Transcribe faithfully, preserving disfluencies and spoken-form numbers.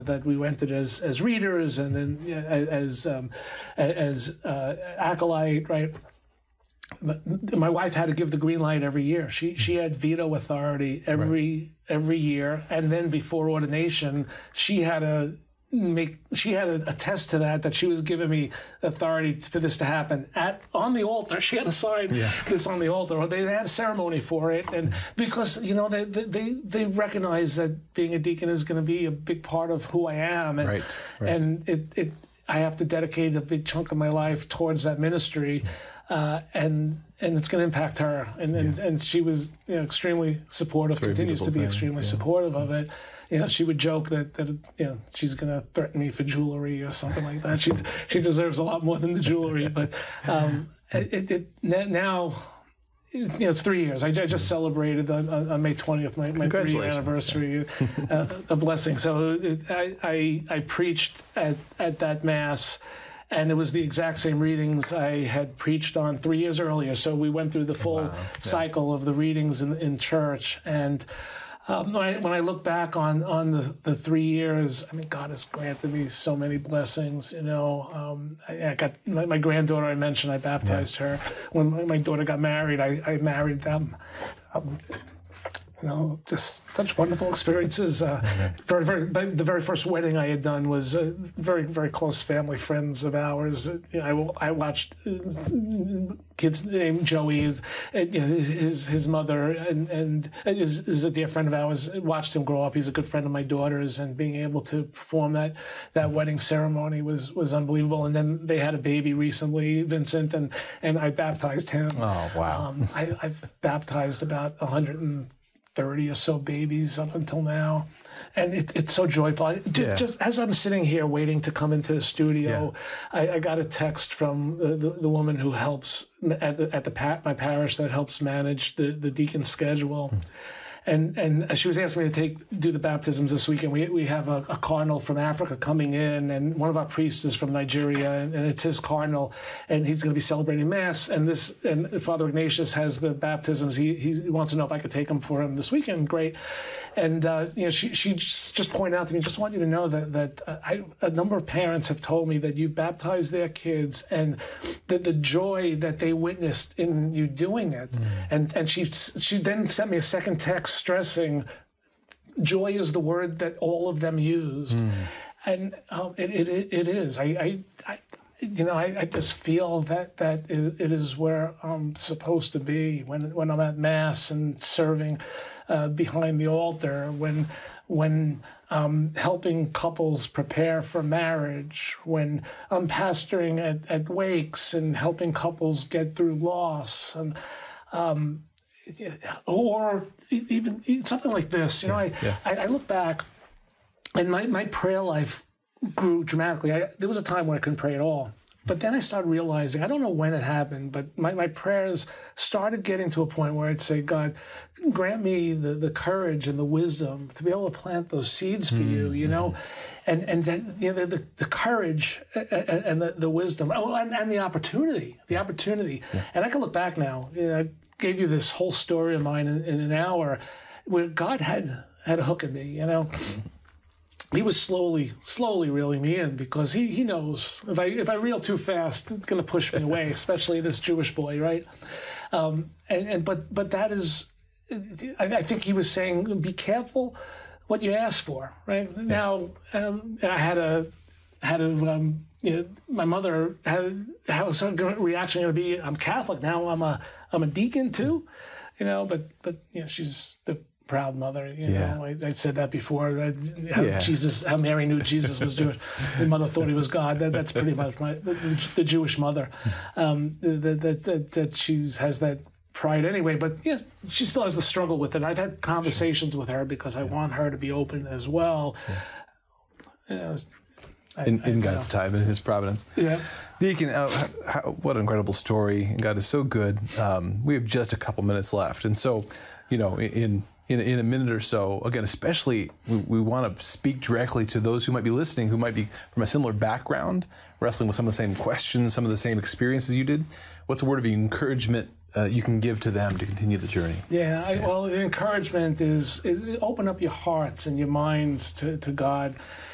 that we rented as as readers and then you know, as um, as uh, acolyte, right? My wife had to give the green light every year. She she had veto authority every right. every year, and then before ordination, she had to make she had to attest to that that she was giving me authority for this to happen at on the altar. She had to sign yeah. this on the altar, or they had a ceremony for it, and because you know they they they recognize that being a deacon is going to be a big part of who I am, and right. Right. and it it I have to dedicate a big chunk of my life towards that ministry. Uh, and and it's going to impact her, and and, yeah. and she was you know extremely supportive, continues to be thing. extremely yeah. supportive of it. You know, she would joke that that you know she's going to threaten me for jewelry or something like that. She she deserves a lot more than the jewelry, but um, it, it now. You know, it's three years. I, I just celebrated on, on May twentieth, my, my three-year anniversary, uh, a blessing. So it, I, I I preached at, at that Mass, and it was the exact same readings I had preached on three years earlier. So we went through the full wow. yeah. cycle of the readings in, in church. And um, when, I, when I look back on, on the, the three years, I mean, God has granted me so many blessings. You know, um, I, I got my, my granddaughter I mentioned, I baptized yeah. her. When my, my daughter got married, I, I married them. Um, You know, just such wonderful experiences. Uh, mm-hmm. very, very, the very first wedding I had done was uh, very, very close family friends of ours. You know, I, I watched uh, kids named Joey, his, you know, his his mother, and and is, is a dear friend of ours. Watched him grow up. He's a good friend of my daughter's, and being able to perform that that wedding ceremony was was unbelievable. And then they had a baby recently, Vincent, and and I baptized him. Oh wow! Um, I, I've baptized about a hundred and thirty or so babies up until now, and it, it's so joyful. I, just, yeah. just as I'm sitting here waiting to come into the studio, yeah. I, I got a text from the, the, the woman who helps at the at the pa- my parish that helps manage the the deacon schedule. Mm. And and she was asking me to take do the baptisms this weekend. We we have a, a cardinal from Africa coming in, and one of our priests is from Nigeria, and, and it's his cardinal, and he's going to be celebrating Mass. And this and Father Ignatius has the baptisms. He he wants to know if I could take them for him this weekend. Great. And uh, you know, she she just pointed out to me, just want you to know that that uh, I, a number of parents have told me that you've baptized their kids, and the the joy that they witnessed in you doing it. Mm. And and she she then sent me a second text stressing joy is the word that all of them used. Mm. And um, it, it it is. I, I, I you know, I, I just feel that that it is where I'm supposed to be when when I'm at Mass and serving uh, behind the altar, when when um, helping couples prepare for marriage, when I'm pastoring at, at wakes and helping couples get through loss, and um, or even something like this. You know, I, yeah. I, I look back, and my, my prayer life grew dramatically. I, there was a time when I couldn't pray at all. But then I started realizing, I don't know when it happened, but my, my prayers started getting to a point where I'd say, God, grant me the, the courage and the wisdom to be able to plant those seeds for mm-hmm. you, you know, and and then, you know, the, the courage and the, the wisdom, oh, and, and the opportunity, the opportunity. Yeah. And I can look back now. You know, I gave you this whole story of mine in, in an hour where God had had a hook at me, you know. Mm-hmm. He was slowly, slowly reeling me in because he, he knows if I if I reel too fast, it's going to push me away, especially this Jewish boy, right? Um, and, and but but that is, I, I think he was saying, be careful what you ask for, right? Yeah. Now um, I had a had a um, you know, my mother had how was her reaction going to be? I'm Catholic now. I'm a I'm a deacon too, you know. But but you know, she's the proud mother, you yeah. know. I, I said that before. I, how yeah. Jesus, how Mary knew Jesus was Jewish. The mother thought he was God. That, that's pretty much my the, the Jewish mother. Um, that that that, that she has that pride anyway. But yeah, she still has the struggle with it. I've had conversations with her because I yeah. want her to be open as well. Yeah. You know, I, in, in I, God's know. time, in His providence. Yeah. Deacon, uh, how, what an incredible story. God is so good. Um, we have just a couple minutes left. And so, you know, in in, in a minute or so, again, especially we, we want to speak directly to those who might be listening, who might be from a similar background, wrestling with some of the same questions, some of the same experiences you did. What's a word of encouragement uh, you can give to them to continue the journey? Yeah, I, well, the encouragement is, is open up your hearts and your minds to, to God.